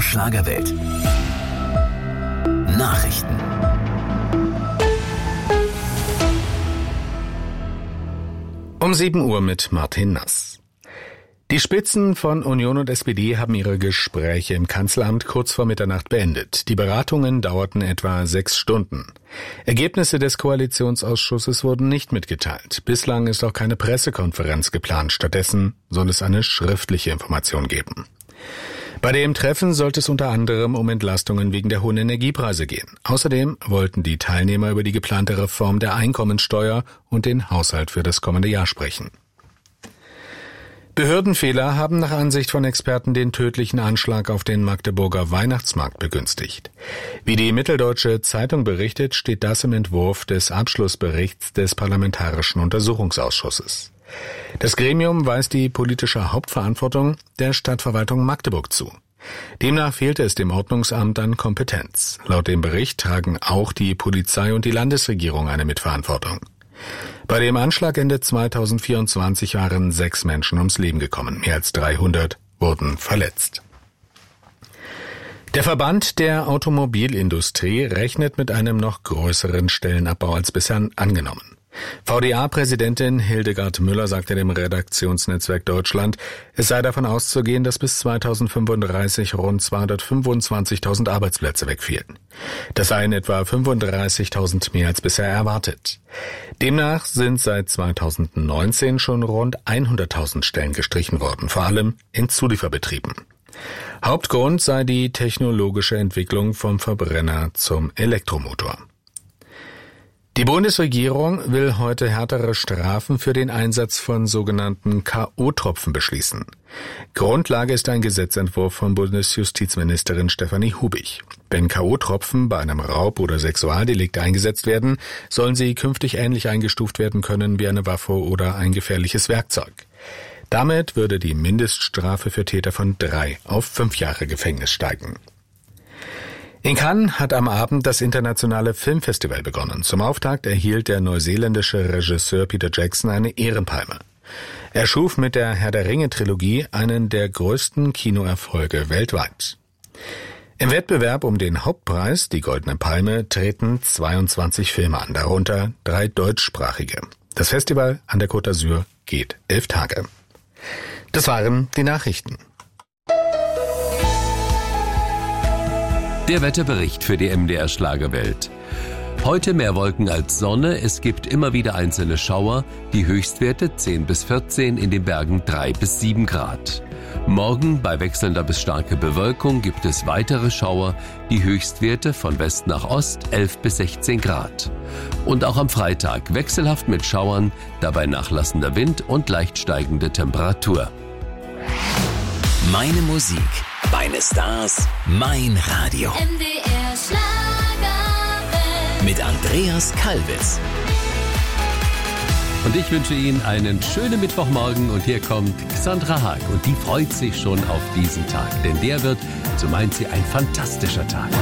MDR Schlagerwelt. Nachrichten. Um 7 Uhr mit Martin Nass. Die Spitzen von Union und SPD haben ihre Gespräche im Kanzleramt kurz vor Mitternacht beendet. Die Beratungen dauerten etwa 6 Stunden. Ergebnisse des Koalitionsausschusses wurden nicht mitgeteilt. Bislang ist auch keine Pressekonferenz geplant. Stattdessen soll es eine schriftliche Information geben. Bei dem Treffen sollte es unter anderem um Entlastungen wegen der hohen Energiepreise gehen. Außerdem wollten die Teilnehmer über die geplante Reform der Einkommensteuer und den Haushalt für das kommende Jahr sprechen. Behördenfehler haben nach Ansicht von Experten den tödlichen Anschlag auf den Magdeburger Weihnachtsmarkt begünstigt. Wie die Mitteldeutsche Zeitung berichtet, steht das im Entwurf des Abschlussberichts des Parlamentarischen Untersuchungsausschusses. Das Gremium weist die politische Hauptverantwortung der Stadtverwaltung Magdeburg zu. Demnach fehlte es dem Ordnungsamt an Kompetenz. Laut dem Bericht tragen auch die Polizei und die Landesregierung eine Mitverantwortung. Bei dem Anschlag Ende 2024 waren 6 Menschen ums Leben gekommen. Mehr als 300 wurden verletzt. Der Verband der Automobilindustrie rechnet mit einem noch größeren Stellenabbau als bisher angenommen. VDA-Präsidentin Hildegard Müller sagte dem Redaktionsnetzwerk Deutschland, es sei davon auszugehen, dass bis 2035 rund 225.000 Arbeitsplätze wegfielen. Das seien etwa 35.000 mehr als bisher erwartet. Demnach sind seit 2019 schon rund 100.000 Stellen gestrichen worden, vor allem in Zulieferbetrieben. Hauptgrund sei die technologische Entwicklung vom Verbrenner zum Elektromotor. Die Bundesregierung will heute härtere Strafen für den Einsatz von sogenannten K.O.-Tropfen beschließen. Grundlage ist ein Gesetzentwurf von Bundesjustizministerin Stefanie Hubig. Wenn K.O.-Tropfen bei einem Raub- oder Sexualdelikt eingesetzt werden, sollen sie künftig ähnlich eingestuft werden können wie eine Waffe oder ein gefährliches Werkzeug. Damit würde die Mindeststrafe für Täter von 3 auf 5 Jahre Gefängnis steigen. In Cannes hat am Abend das internationale Filmfestival begonnen. Zum Auftakt erhielt der neuseeländische Regisseur Peter Jackson eine Ehrenpalme. Er schuf mit der Herr-der-Ringe-Trilogie einen der größten Kinoerfolge weltweit. Im Wettbewerb um den Hauptpreis, die Goldene Palme, treten 22 Filme an, darunter 3 deutschsprachige. Das Festival an der Côte d'Azur geht 11 Tage. Das waren die Nachrichten. Der Wetterbericht für die MDR Schlagerwelt. Heute mehr Wolken als Sonne, es gibt immer wieder einzelne Schauer, die Höchstwerte 10 bis 14, in den Bergen 3 bis 7 Grad. Morgen bei wechselnder bis starker Bewölkung gibt es weitere Schauer, die Höchstwerte von West nach Ost 11 bis 16 Grad. Und auch am Freitag wechselhaft mit Schauern, dabei nachlassender Wind und leicht steigende Temperatur. Meine Musik, meine Stars, mein Radio. MDR Schlagerwelt. Mit Andreas Kalbitz. Und ich wünsche Ihnen einen schönen Mittwochmorgen und hier kommt Xandra Haag und die freut sich schon auf diesen Tag, denn der wird, so meint sie, ein fantastischer Tag.